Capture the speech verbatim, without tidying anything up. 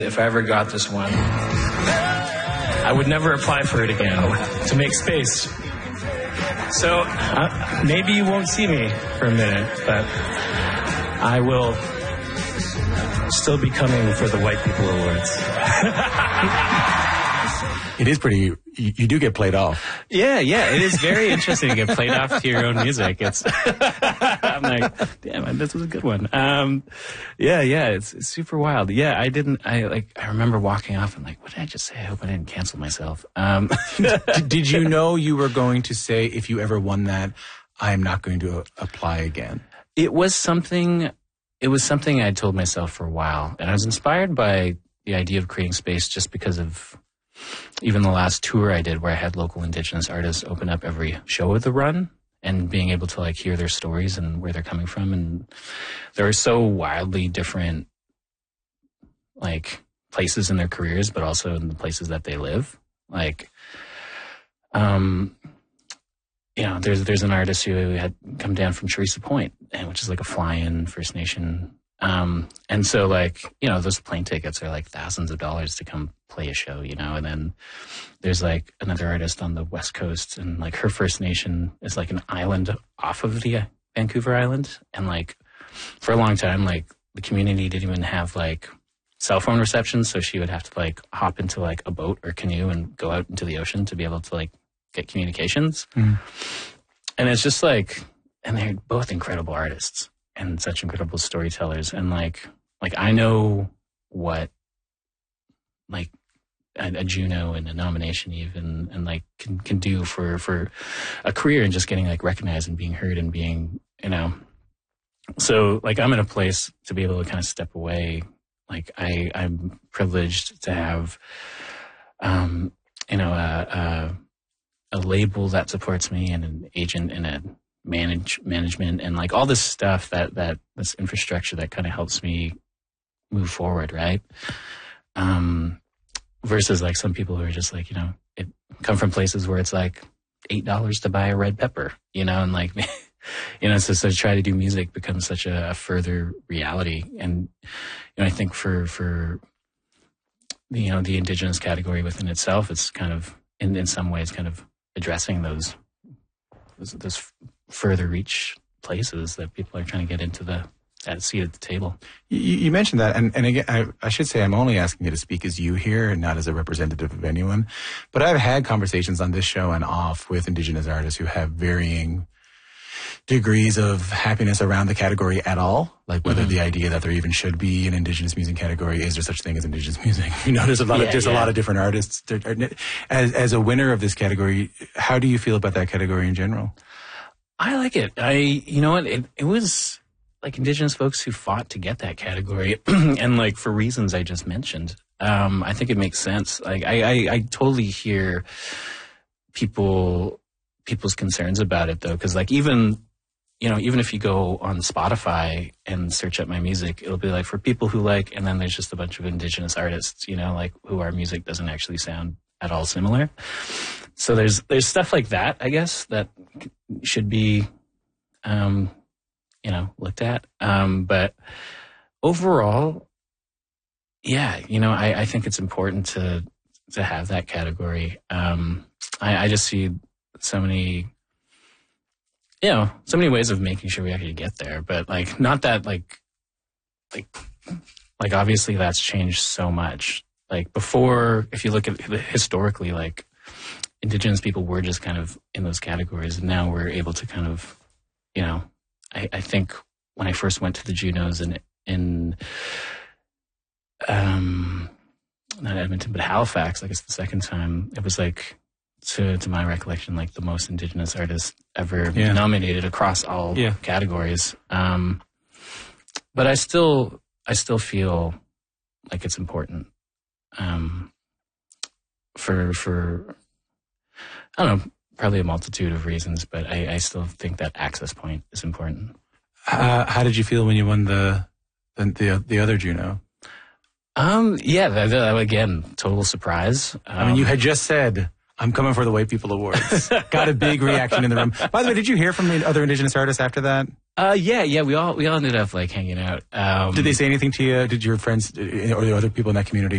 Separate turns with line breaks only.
If I ever got this one, I would never apply for it again to make space. So uh, maybe you won't see me for a minute, but I will still be coming for the White People Awards.
It is pretty, you, you do get played off.
Yeah, yeah, it is very interesting to get played off to your own music. It's, I'm like, damn, this was a good one. Um, yeah, yeah, it's, it's super wild. Yeah, I didn't, I like, I remember walking off and like, what did I just say? I hope I didn't cancel myself. Um,
did, did you know you were going to say, if you ever won that, I am not going to apply again?
It was something, it was something I told myself for a while. And I was inspired by the idea of creating space just because of even the last tour I did where I had local Indigenous artists open up every show of the run and being able to like hear their stories and where they're coming from. And there are so wildly different like places in their careers, but also in the places that they live. Like, um, you know, there's, there's an artist who had come down from Teresa Point, and which is like a fly-in First Nation. Um, and so like, you know, those plane tickets are like thousands of dollars to come play a show, you know, and then there's like another artist on the West Coast, and like her First Nation is like an island off of the uh, Vancouver Island. And like for a long time, like the community didn't even have like cell phone reception. So she would have to like hop into like a boat or canoe and go out into the ocean to be able to like get communications. Mm. And it's just like, and they're both incredible artists and such incredible storytellers. And like, like I know what like a, a Juno and a nomination even, and like can, can do for, for a career and just getting like recognized and being heard and being, you know, so like I'm in a place to be able to kind of step away. Like I, I'm privileged to have, um, you know, a, a, a label that supports me and an agent and a manage management and like all this stuff that, that this infrastructure that kind of helps me move forward. Right. Um, versus like some people who are just like, you know, it come from places where it's like eight dollars to buy a red pepper, you know, and like, you know, so, so to try to do music becomes such a, a further reality. And, you know, I think for, for, you know, the Indigenous category within itself, it's kind of, in, in some ways, kind of addressing those, those, those further reach places that people are trying to get into the at seat at the table.
You, you mentioned that, and, and again, I, I should say I'm only asking you to speak as you here and not as a representative of anyone. But I've had conversations on this show and off with Indigenous artists who have varying degrees of happiness around the category at all, like whether mm-hmm. the idea that there even should be an Indigenous music category. Is there such thing as Indigenous music? You know, there's a lot yeah, of there's yeah. a lot of different artists. As as a winner of this category, how do you feel about that category in general?
I like it. I, you know what, it, it was like Indigenous folks who fought to get that category and like for reasons I just mentioned. Um, I think it makes sense. Like I, I, I totally hear people, people's concerns about it though. Cause like even, you know, even if you go on Spotify and search up my music, it'll be like for people who like, and then there's just a bunch of Indigenous artists, you know, like who our music doesn't actually sound at all similar. So there's, there's stuff like that, I guess, that should be, um, you know, looked at. Um, but overall, yeah, you know, I, I think it's important to, to have that category. Um, I, I just see so many, you know, so many ways of making sure we actually get there, but like, not that like, like, like obviously that's changed so much. Like before, if you look at it historically, like Indigenous people were just kind of in those categories, and now we're able to kind of, you know, I, I think when I first went to the Junos in, in, um, not Edmonton, but Halifax, I guess the second time, it was like, to, to my recollection, like the most Indigenous artist ever yeah. nominated across all yeah. categories. Um, but I still, I still feel like it's important, um, for, for, I don't know, probably a multitude of reasons, but I, I still think that access point is important.
Uh, how did you feel when you won the, the, the, the other Juno?
Um, yeah, that, that, again, total surprise. Um,
I mean, you had just said, I'm coming for the White People Awards. Got a big reaction in the room. By the way, did you hear from the other Indigenous artists after that?
Uh, yeah, yeah, we all, we all ended up like hanging out. Um,
did they say anything to you? Did your friends or the other people in that community